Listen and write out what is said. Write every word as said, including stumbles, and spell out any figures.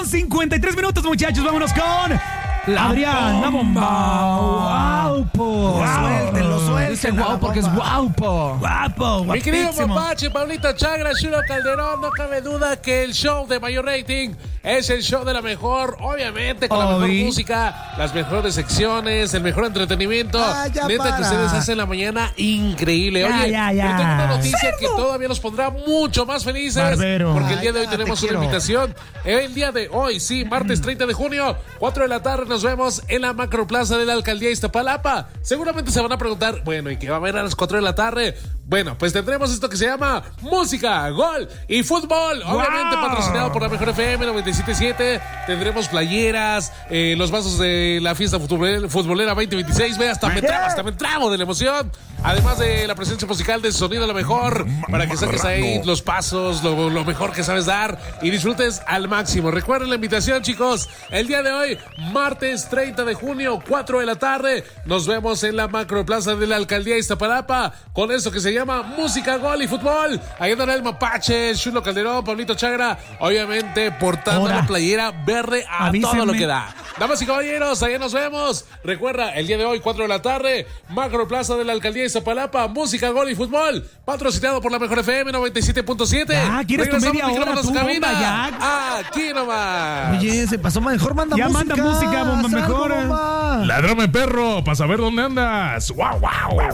cincuenta y tres minutos, muchachos. Vámonos con Adrián, la bomba. Guaupo. Suéltenlo, suéltenlo. Dice guau porque es guaupo. Guapo, Mi querido guapísimo. Mapache, Pablito Chagra, Chulo Calderón, no cabe duda que el show de mayor rating es el show de la mejor, obviamente, con la mejor Obi. música, las mejores secciones, el mejor entretenimiento. Ah, ya Neta para. que ustedes hacen la mañana increíble. Ya, Oye, ya, ya. pero tengo una noticia que todavía nos pondrá mucho más felices. Barbero. Porque el día de hoy Ay, ya, tenemos te una quiero. invitación. El día de hoy, sí, martes treinta de junio, cuatro de la tarde, nos vemos en la Macroplaza de la Alcaldía de Iztapalapa. Seguramente se van a preguntar, bueno, ¿y qué va a haber a las cuatro de la tarde? Bueno, pues tendremos esto que se llama música, gol y fútbol. Obviamente ¡Wow! patrocinado por la mejor F M noventa y siete punto siete. Tendremos playeras, eh, los vasos de la fiesta futbolera, futbolera veinte veintiséis. Ve, hasta me trabo, hasta me trabo de la emoción. Además de la presencia musical de Sonido lo Mejor, para que saques ahí los pasos, lo, lo mejor que sabes dar y disfrutes al máximo. Recuerden la invitación, chicos. El día de hoy, martes treinta de junio, cuatro de la tarde, nos vemos en la Macroplaza de la Alcaldía de Iztapalapa con eso que se llama música, gol y fútbol. Ahí andará el Mapache, Chulo Calderón, Pablito Chagra, obviamente portando Ahora. la playera verde a Avísenme. todo lo que da. Damas y caballeros, allá nos vemos. Recuerda, el día de hoy, cuatro de la tarde, Macroplaza de la Alcaldía de Iztapalapa, música, gol y fútbol, patrocinado por la mejor F M noventa y siete punto siete. Ya, ¿quieres tu Regresamos, media hora, micrófonos tú, a cabina. bomba, ya? Aquí nomás. Oye, se pasó mejor, manda Ya música. manda música, bomba, Haz algo, mejor. bomba. Ladrame perro, para saber dónde andas. ¡Wow, wow!